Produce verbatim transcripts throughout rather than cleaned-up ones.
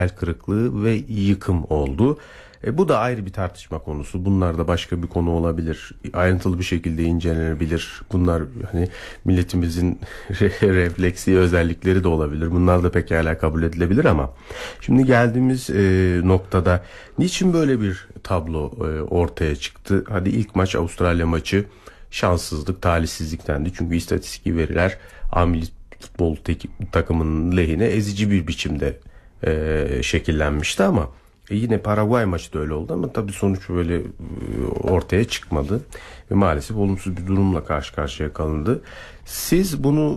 kırıklığı ve yıkım oldu. E, bu da ayrı bir tartışma konusu. Bunlar da başka bir konu olabilir. Ayrıntılı bir şekilde incelenebilir. Bunlar hani milletimizin refleksi özellikleri de olabilir. Bunlar da pekala kabul edilebilir ama şimdi geldiğimiz e, noktada niçin böyle bir tablo e, ortaya çıktı? Hadi ilk maç Avustralya maçı şanssızlık, talihsizliktendi. Çünkü istatistik veriler A milli futbol takımının lehine ezici bir biçimde e, şekillenmişti ama e yine Paraguay maçı da öyle oldu ama tabii sonuç böyle e, ortaya çıkmadı ve maalesef olumsuz bir durumla karşı karşıya kalındı. Siz bunu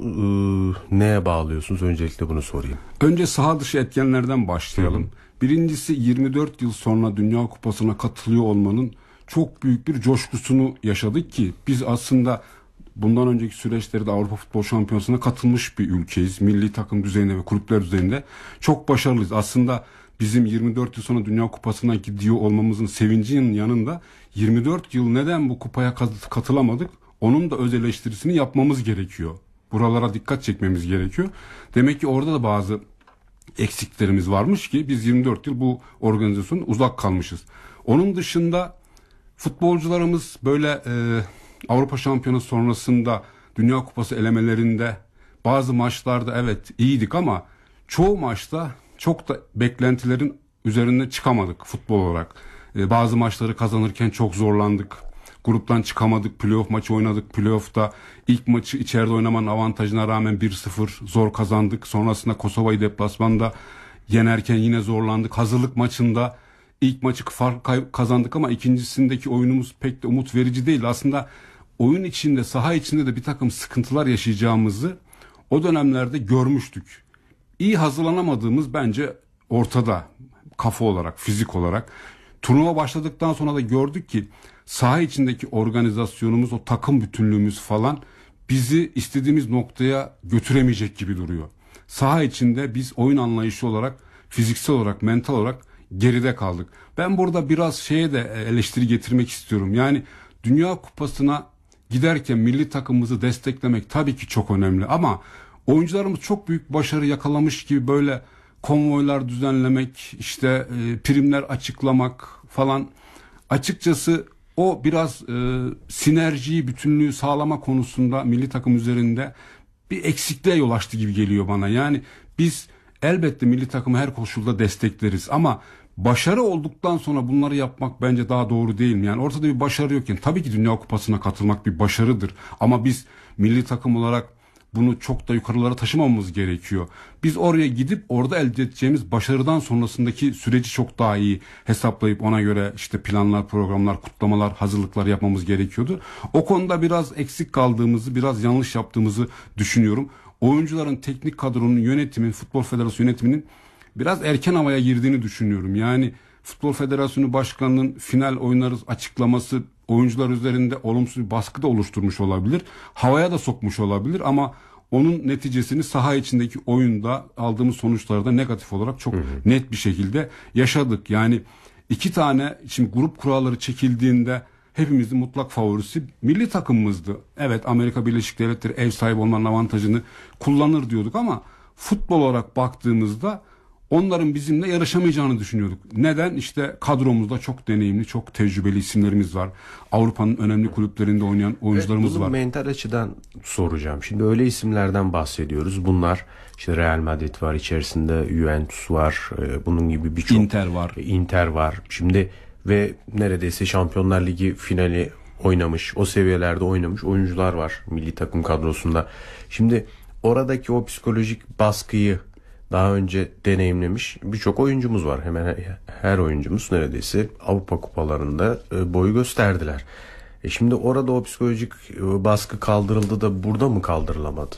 e, neye bağlıyorsunuz? Öncelikle bunu sorayım. Önce saha dışı etkenlerden başlayalım. Hı hı. Birincisi yirmi dört yıl sonra Dünya Kupası'na katılıyor olmanın çok büyük bir coşkusunu yaşadık ki biz aslında bundan önceki süreçlerde Avrupa Futbol Şampiyonası'na katılmış bir ülkeyiz. Milli takım düzeyinde ve kulüpler düzeyinde çok başarılıyız. Aslında bizim yirmi dört yıl sonra Dünya Kupası'na gidiyor olmamızın sevincinin yanında yirmi dört yıl neden bu kupaya katılamadık? Onun da öz eleştirisini yapmamız gerekiyor. Buralara dikkat çekmemiz gerekiyor. Demek ki orada da bazı eksiklerimiz varmış ki biz yirmi dört yıl bu organizasyonun uzak kalmışız. Onun dışında futbolcularımız böyle e, Avrupa Şampiyonası sonrasında Dünya Kupası elemelerinde bazı maçlarda evet iyiydik ama çoğu maçta çok da beklentilerin üzerine çıkamadık futbol olarak. Ee, bazı maçları kazanırken çok zorlandık. Gruptan çıkamadık. Playoff maçı oynadık. Playoff'ta ilk maçı içeride oynamanın avantajına rağmen bir sıfır zor kazandık. Sonrasında Kosova'yı deplasmanda yenerken yine zorlandık. Hazırlık maçında ilk maçı fark kazandık ama ikincisindeki oyunumuz pek de umut verici değil. Aslında oyun içinde, saha içinde de bir takım sıkıntılar yaşayacağımızı o dönemlerde görmüştük. İyi hazırlanamadığımız bence ortada, kafa olarak, fizik olarak. Turnuva başladıktan sonra da gördük ki saha içindeki organizasyonumuz, o takım bütünlüğümüz falan bizi istediğimiz noktaya götüremeyecek gibi duruyor. Saha içinde biz oyun anlayışı olarak, fiziksel olarak, mental olarak geride kaldık. Ben burada biraz şeye de eleştiri getirmek istiyorum. Yani Dünya Kupası'na giderken milli takımımızı desteklemek tabii ki çok önemli ama oyuncularımız çok büyük başarı yakalamış gibi böyle konvoylar düzenlemek, işte e, primler açıklamak falan, açıkçası o biraz e, sinerjiyi, bütünlüğü sağlama konusunda milli takım üzerinde bir eksikliğe yol açtı gibi geliyor bana. Yani biz elbette milli takımı her koşulda destekleriz ama başarı olduktan sonra bunları yapmak bence daha doğru değil mi? Yani ortada bir başarı yokken tabii ki Dünya Kupası'na katılmak bir başarıdır ama biz milli takım olarak bunu çok da yukarılara taşımamamız gerekiyor. Biz oraya gidip orada elde edeceğimiz başarıdan sonrasındaki süreci çok daha iyi hesaplayıp ona göre işte planlar, programlar, kutlamalar, hazırlıklar yapmamız gerekiyordu. O konuda biraz eksik kaldığımızı, biraz yanlış yaptığımızı düşünüyorum. Oyuncuların, teknik kadronun, yönetimin, Futbol Federasyonu yönetiminin biraz erken havaya girdiğini düşünüyorum. Yani Futbol Federasyonu Başkanı'nın final oynarız açıklaması oyuncular üzerinde olumsuz bir baskı da oluşturmuş olabilir. Havaya da sokmuş olabilir ama onun neticesini saha içindeki oyunda aldığımız sonuçlarda negatif olarak çok hı hı. net bir şekilde yaşadık. Yani iki tane şimdi grup kuralları çekildiğinde hepimizin mutlak favorisi milli takımımızdı. Evet, Amerika Birleşik Devletleri ev sahibi olmanın avantajını kullanır diyorduk ama futbol olarak baktığımızda onların bizimle yarışamayacağını düşünüyorduk. Neden? İşte kadromuzda çok deneyimli, çok tecrübeli isimlerimiz var. Avrupa'nın önemli kulüplerinde oynayan oyuncularımız evet, var. Mental açıdan soracağım. Şimdi öyle isimlerden bahsediyoruz. Bunlar işte Real Madrid var, içerisinde Juventus var, bunun gibi birçok Inter var. Inter var. Şimdi ve neredeyse Şampiyonlar Ligi finali oynamış, o seviyelerde oynamış oyuncular var milli takım kadrosunda. Şimdi oradaki o psikolojik baskıyı daha önce deneyimlemiş birçok oyuncumuz var. Hemen her oyuncumuz neredeyse Avrupa kupalarında boy gösterdiler. E şimdi orada o psikolojik baskı kaldırıldı da burada mı kaldırılamadı?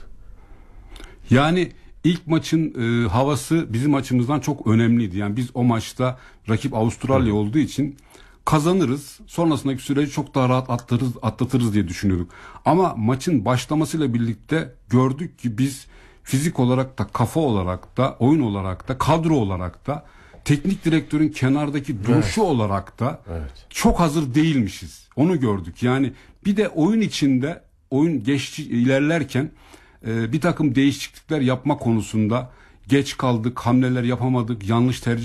Yani ilk maçın e, havası bizim açımızdan çok önemliydi. Yani biz o maçta rakip Avustralya Hı. olduğu için kazanırız. Sonrasındaki süreci çok daha rahat atlatırız, atlatırız diye düşünüyorduk. Ama maçın başlamasıyla birlikte gördük ki biz fizik olarak da, kafa olarak da, oyun olarak da, kadro olarak da, teknik direktörün kenardaki duruşu evet. olarak da evet. çok hazır değilmişiz. Onu gördük. Yani bir de oyun içinde, oyun geç ilerlerken e, bir takım değişiklikler yapma konusunda geç kaldık, hamleler yapamadık, yanlış tercih